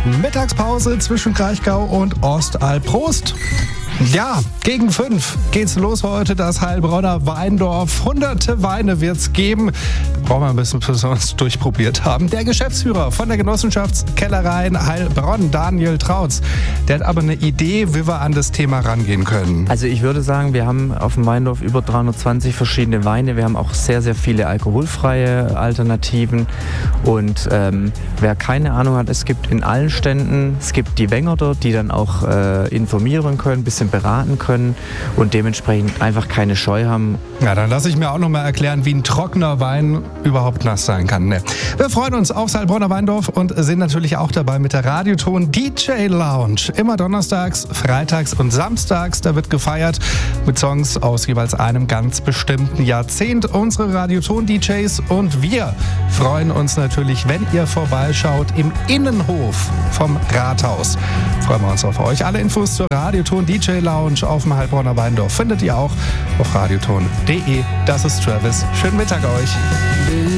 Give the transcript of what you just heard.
Mittagspause zwischen Kraichgau und Ostalb. Prost! Ja, gegen 5 geht's los heute, das Heilbronner Weindorf. Hunderte Weine wird's geben. Brauchen wir ein bisschen, bis wir uns durchprobiert haben. Der Geschäftsführer von der Genossenschaftskellereien Heilbronn, Daniel Trautz, der hat aber eine Idee, wie wir an das Thema rangehen können. Also ich würde sagen, wir haben auf dem Weindorf über 320 verschiedene Weine. Wir haben auch sehr, sehr viele alkoholfreie Alternativen. Und wer keine Ahnung hat, es gibt in allen Ständen, es gibt die Wenger dort, die dann auch informieren können, ein bisschen beraten können und dementsprechend einfach keine Scheu haben. Ja, dann lasse ich mir auch noch mal erklären, wie ein trockener Wein überhaupt nass sein kann. Ne? Wir freuen uns aufs Heilbronner Weindorf und sind natürlich auch dabei mit der Radioton DJ Lounge. Immer donnerstags, freitags und samstags, da wird gefeiert mit Songs aus jeweils einem ganz bestimmten Jahrzehnt. Unsere Radioton-DJs und wir freuen uns natürlich, wenn ihr vorbeischaut im Innenhof vom Rathaus. Freuen wir uns auf euch. Alle Infos zur Radioton DJ Lounge auf dem Heilbronner Weindorf findet ihr auch auf radioton.de. Das ist Travis. Schönen Mittag euch.